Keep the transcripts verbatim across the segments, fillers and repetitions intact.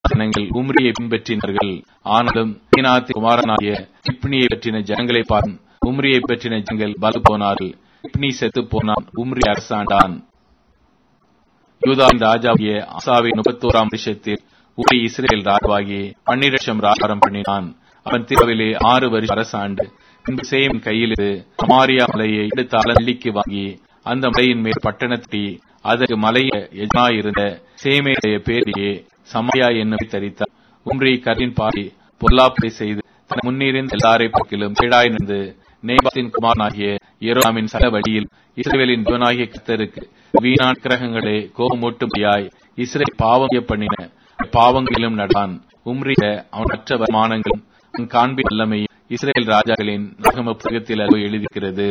ஜனங்கள் உம்ரியை பின்பற்றினார்கள். ஆனாலும் கீனாத்தின் குமாரனாகிய திப்னியை பற்றின ஜனங்களை பார்த்து உம்ரியை பற்றின ஜனங்கள் பல போனார்கள். திப்னி செத்து போனான், உம்ரி அரசாண்டான். யூதாவின் ராஜாவிய ஆசாவின் முப்பத்தோராம் வருஷத்தில் உம்ரி இஸ்ரேல் ராஜாவாகி பன்னிரண்டு லட்சம் ராஜாரம் பண்ணினான். அவன் தீர்விலே ஆறு வருஷம் அரசாண்டு பின்பு சேமின் கையில் சமாரியா மலையை எடுத்த அலந்திக்கு வாங்கி அந்த மலையின் மேல் பட்டணத்தை அதற்கு மலைய எஜமாயிருந்த சேமேடைய பேரையே சமாரியா என்னும் தரித்தார். உம்ரி கரின் பாடி பொல்லாப்பை செய்து தன் முன்னிருந்த எல்லாரை பக்கிலும் கீழாய் நின்று நேபாத்தின் குமாரனாகிய யெரோபாமின் சகல வழியில் இஸ்ரவேலின் தேவனாகிய கர்த்தருக்கு வீணான கிரகங்களே கோபமூட்டும்படியாய் இஸ்ரவேல் பாவம் பண்ணின பாவங்களிலும் நடான். உம்ரிய அவன் மற்ற வருமானங்களும் காண்பின் வல்லமையும் இஸ்ரேல் ராஜாக்களின் நகம புத்தகத்தில் எழுதிக்கிறது.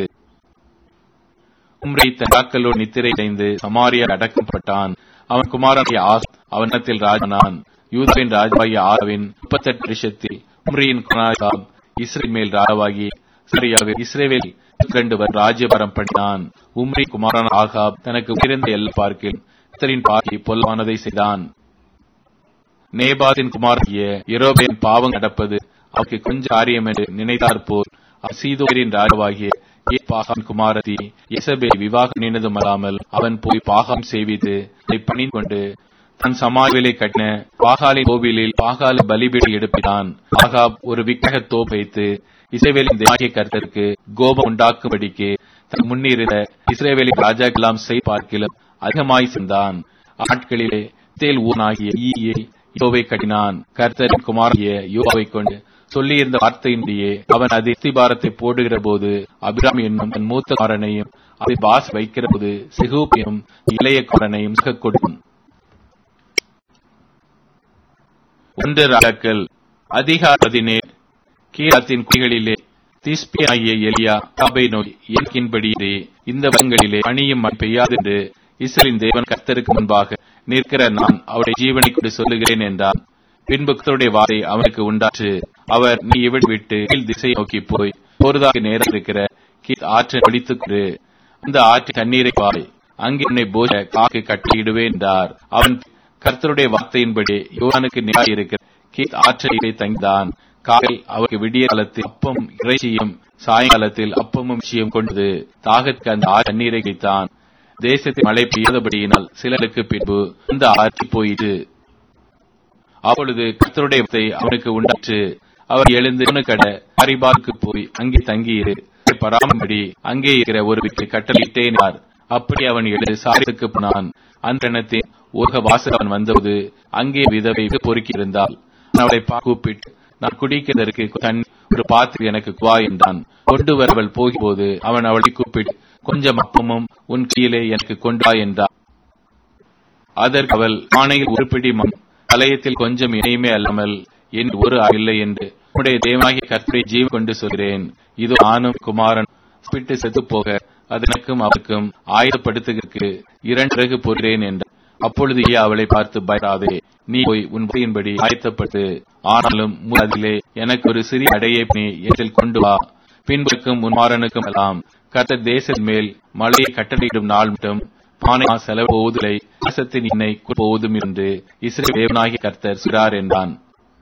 உம்ரி தராக்களோடு நித்திரை அடைந்து சமாரியா அடக்கப்பட்டான். அவன் குமாரனாகிய ஆஸ் அவனத்தில் ராஜானான். யூதாவின் ராஜாவாகிய ஆசாவின் முப்பத்தெட்டு வருஷத்தில் உம்ரியின் குமாரனாகிய இஸ்ரேல் மேல் ராஜாவாகி சமாரியாவில் இஸ்ரவேல் இரண்டு ராஜ்யபாரம் பண்ணினான். உம்ரி குமாரன் ஆகாப் தனக்கு உயர்ந்த எல்லை பார்க்கில் கர்த்தரின் பார்வை பொல்லானதை செய்தான். நேபாத்தின் குமாரனாகிய யெரொபெயாம் பாவம் நடப்பது அவருக்கு கொஞ்சம் காரியம் என்று நினைத்தார் போல் சீதோரின் ராஜாவாகிய பாகாம் குமாரத்தி யேசபேலை விவாகம் பண்ணினதும் அல்லாமல் அவன் போய் பாகாம் சேவித்து அதை பணிந்து கொண்டு தன் சமாரியிலே கட்டின பாகாலின் கோவிலில் பாகால பலிபீடம் எடுப்பினான். ஆகாப் ஒரு விக்கிரக தோப்பு வைத்து இஸ்ரவேலின் தேவனாகிய கர்த்தருக்கு கோபம் உண்டாக்கும்படிக்கு தன் முன்னிருந்த இஸ்ரவேலின் ராஜாக்கெல்லாம் செய் பார்க்கிலும் அதிகமாய் சென்றான். ஆட்களிலே தேல் ஊனாகிய ஈயை யோவை கட்டினான். கர்த்தரின் குமாரனாகிய யோவை கொண்டு சொல்லியிருந்த வார்த்தையின்படியே அவன் அது இஸ்திபாரத்தை போடுகிற போது அபிராம் என்னும் தன் மூத்த குமாரனையும் அதை பாஸ் வைக்கிற போது செகூப் என்னும் இளைய குமாரனையும் கொடுத்தான். ஒன்று ராஜாக்கள் அதிகாரம் பதினேழு. கீராத்தின் குடிகளிலே திஸ்பி ஆகிய எலியா ஆகாபை நோக்கி, எனக்கின்படியே இந்த வருடங்களிலே பனியும் மழை பெய்யாது என்று இஸ்ரவேலின் தேவன் கர்த்தருக்கு முன்பாக நிற்கிற நான் அவருடைய ஜீவனை கொண்டு சொல்லுகிறேன் என்றான். பின்பு கர்த்தருடைய வார்த்தை அவனுக்கு உண்டாற்று. அவர், நீ இவளை விட்டு கீழ் திசை நோக்கி போய் போர்தாக நேரம் இருக்கிற கீழ் ஆற்றை ஒழித்துக்கொண்டு அந்த ஆற்றின் தண்ணீரை பாய், அங்கே உன்னை போஜ காக்கு கட்டிடுவேன் என்றார். அவன் கர்த்தருடைய வார்த்தையின்படி யோவானுக்கு நேராக இருக்கிற கீழ் ஆற்றை தங்கினான். காலை அவருக்கு விடிய காலத்தில் அப்பம் இறைச்சியும் சாயங்காலத்தில் அப்பமும் இறைச்சியும் கொண்டது. தாகத்துக்கு அந்த ஆறு தண்ணீரை கிடைத்தான். தேசத்தில் மழை பெய்யாதபடியினால் சிலருக்கு பின்பு அந்த ஆற்றி போயிற்று. அப்பொழுது கர்த்தருடைய வார்த்தை அவனுக்கு உண்டாற்று. அவர் எழுந்து கட அரிபாருக்கு போய் அங்கே தங்கியிரு, பராமபடி அங்கே இருக்கிற ஒரு வீட்டை கட்டளையிட்டேனார். அப்படி அவன் எழுந்து சாரிக்கு போனான். அந்த எண்ணத்தில் ஒரு வாசல் அவன் வந்தபோது அங்கே விதவை பொறுக்கி இருந்தாள். அவளை கூப்பிட்டு, நான் குடிக்கிறதற்கு தண்ணி ஒரு பாத்திரம் எனக்கு குவா என்றான். கொண்டு வரவள் போகும்போது அவன் அவளை கூப்பிட்டு, கொஞ்சம் அப்பமும் உன் கையிலே எனக்கு கொண்டா என்றார். அதற்கு அவள், பானையில் ஒரு பிடி மண், கலயத்தில் கொஞ்சம் இணையுமே அல்லாமல் என் ஒரு இல்லை என்று உன்னுடைய தேவனாகிய கர்த்தரை ஜீவன் கொண்டு சொல்கிறேன். இது ஆணும் குமாரன் பிட்டு செத்து போக அது எனக்கும் அவருக்கும் ஆயத்தப்படுத்துகிறதுக்கு இரண்டு பிறகு போகிறேன் என்றார். அப்பொழுது அவளை பார்த்து, பயப்படாதே, நீ போய் உன் படி ஆயத்தப்பட்டு ஆனாலும் அதிலே எனக்கு ஒரு சிறிய அடையை நீ இடத்தில் கொண்டு வா. பின்புக்கும் உன்மாரனுக்கும் எல்லாம் கர்த்தர் தேசத்தின் மேல் மழையை கட்டளையிடும் நாள் மட்டும் பானை செலவு போவதில்லை, தேசத்தின் இன்னை போவதும் என்று இஸ்ரவேல் தேவனாகிய கர்த்தர் சொல்கிறார் என்றான்.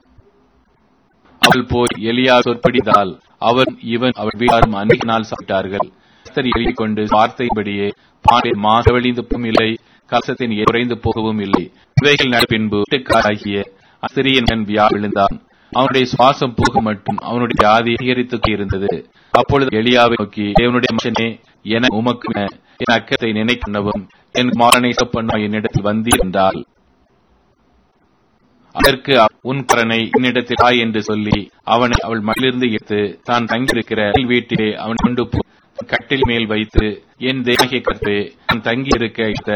அவள் போய் எலியா சொற்படித்தால் அவன் இவன் அவள் வீட்டாரும் அன்றைய நாள் சாப்பிட்டார்கள். கர்த்தர் எழுதி கொண்டு வார்த்தையின்படியே பானை மாசவழிந்தும் இல்லை, கலசத்தின் குறைந்து போகவும் இல்லை. இவைகள் நட பின்பு வீட்டுக்காராகிய அசிரியன் வியா விழுந்தான். அவனுடைய சுவாசம் போக மட்டும் அவனுடைய வியாதி அதிகரித்து இருந்தது. அப்பொழுது எலியாவை நோக்கி, தேவனுடைய மனுஷனே, என உமக்கு என் அக்கத்தை நினைக்கணும், என் மாறனை பண்ண என்னிடத்தில் வந்தி என்றால், அதற்கு உன் கரனை என்னிடத்தில் ஆய் என்று சொல்லி அவனை அவள் மகளிலிருந்து எடுத்து தான் தங்கியிருக்கிற வீட்டிலே அவன் கொண்டு கட்டில் மேல் வைத்து, என் தேவனாகிய கர்த்தரே, நான் தங்கியிருக்க